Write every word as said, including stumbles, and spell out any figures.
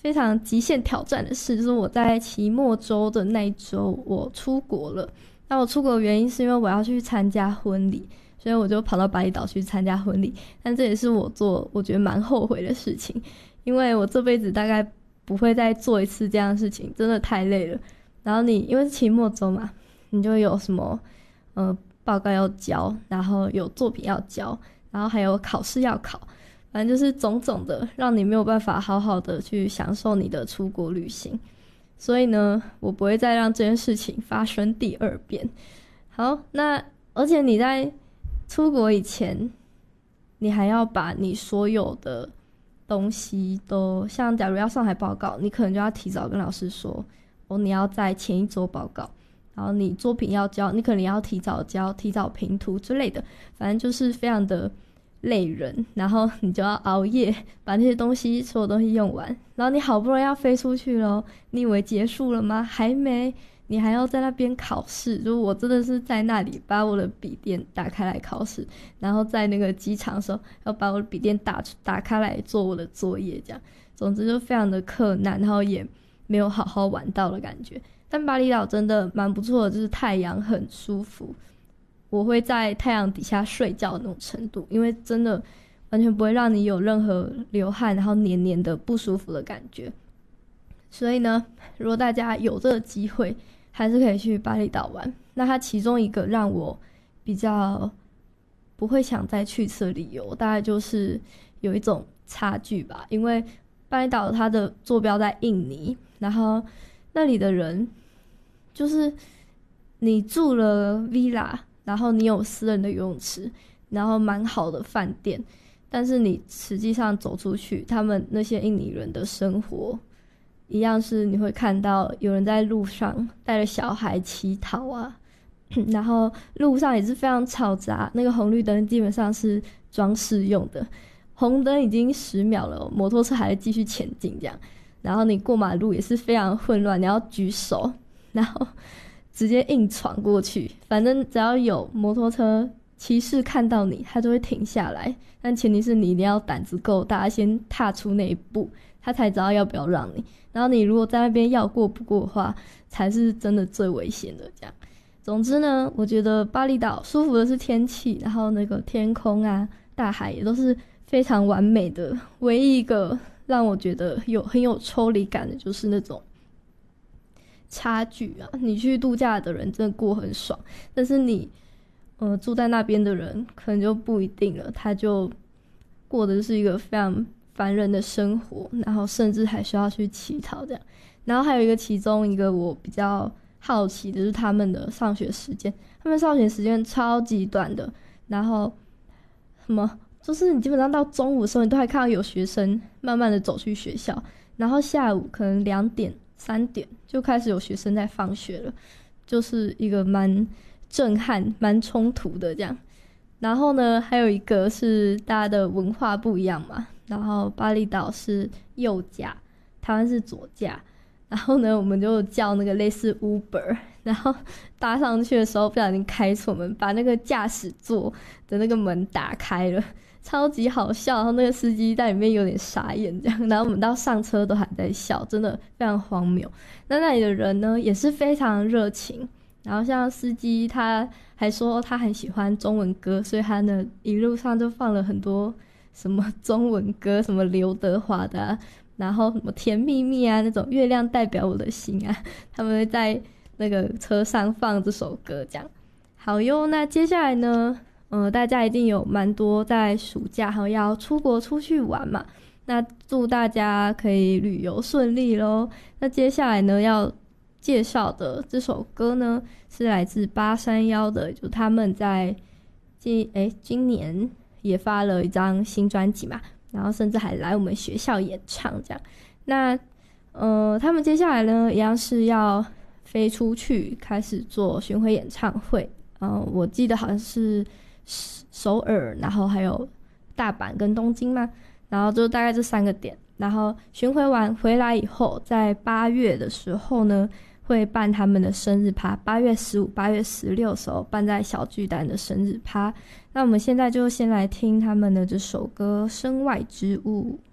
非常极限挑战的事，就是我在期末周的那一周我出国了。那我出国的原因是因为我要去参加婚礼，所以我就跑到巴厘岛去参加婚礼。但这也是我做我觉得蛮后悔的事情，因为我这辈子大概不会再做一次这样的事情，真的太累了。然后你因为是期末周嘛，你就有什么呃报告要交，然后有作品要交，然后还有考试要考，反正就是种种的让你没有办法好好的去享受你的出国旅行。所以呢，我不会再让这件事情发生第二遍。好，那而且你在出国以前，你还要把你所有的东西都，像假如要上台报告，你可能就要提早跟老师说，哦，你要在前一周报告，然后你作品要交，你可能也要提早交，提早评图之类的，反正就是非常的累人，然后你就要熬夜把那些东西所有东西用完，然后你好不容易要飞出去咯，你以为结束了吗？还没，你还要在那边考试。就我真的是在那里把我的笔电打开来考试，然后在那个机场的时候要把我的笔电打打开来做我的作业，这样总之就非常的困难，然后也没有好好玩到的感觉。但巴厘岛真的蛮不错的，就是太阳很舒服，我会在太阳底下睡觉的那种程度，因为真的完全不会让你有任何流汗然后黏黏的不舒服的感觉。所以呢，如果大家有这个机会还是可以去巴厘岛玩。那它其中一个让我比较不会想再去一次的理由，大概就是有一种差距吧，因为巴厘岛它的坐标在印尼，然后那里的人就是你住了 villa，然后你有私人的游泳池，然后蛮好的饭店，但是你实际上走出去，他们那些印尼人的生活一样是你会看到有人在路上带着小孩乞讨啊，然后路上也是非常嘈杂，那个红绿灯基本上是装饰用的，红灯已经十秒了，摩托车还在继续前进这样，然后你过马路也是非常混乱，你要举手，然后直接硬闯过去，反正只要有摩托车骑士看到你，他就会停下来，但前提是你一定要胆子够大，先踏出那一步，他才知道要不要让你。然后你如果在那边要过不过的话，才是真的最危险的这样。总之呢，我觉得巴厘岛舒服的是天气，然后那个天空啊大海也都是非常完美的，唯一一个让我觉得有很有抽离感的就是那种差距啊，你去度假的人真的过很爽，但是你呃住在那边的人可能就不一定了，他就过的是一个非常烦人的生活，然后甚至还需要去乞讨这样。然后还有一个其中一个我比较好奇的就是他们的上学时间，他们上学时间超级短的，然后什么就是你基本上到中午的时候你都还看到有学生慢慢的走去学校，然后下午可能两点三点就开始有学生在放学了，就是一个蛮震撼蛮冲突的这样。然后呢还有一个是大家的文化不一样嘛，然后巴厘岛是右驾，台湾是左驾，然后呢我们就叫那个类似 Uber， 然后搭上去的时候不小心开错门，把那个驾驶座的那个门打开了，超级好笑，然后那个司机在里面有点傻眼这样，然后我们到上车都还在笑，真的非常荒谬。那那里的人呢也是非常热情，然后像司机他还说他很喜欢中文歌，所以他呢一路上就放了很多什么中文歌，什么刘德华的啊，然后什么甜蜜蜜啊，那种月亮代表我的心啊，他们会在那个车上放这首歌这样。好哟，那接下来呢呃，大家一定有蛮多在暑假还有要出国出去玩嘛，那祝大家可以旅游顺利咯。那接下来呢要介绍的这首歌呢是来自八三夭的，就他们在今诶今年也发了一张新专辑嘛，然后甚至还来我们学校演唱这样。那呃他们接下来呢一样是要飞出去开始做巡回演唱会，呃我记得好像是首尔，然后还有大阪跟东京嘛，然后就大概这三个点，然后巡回完回来以后，在八月的时候呢会办他们的生日趴，八月十五、八月十六的时候办在小巨蛋的生日趴。那我们现在就先来听他们的这首歌《身外之物》。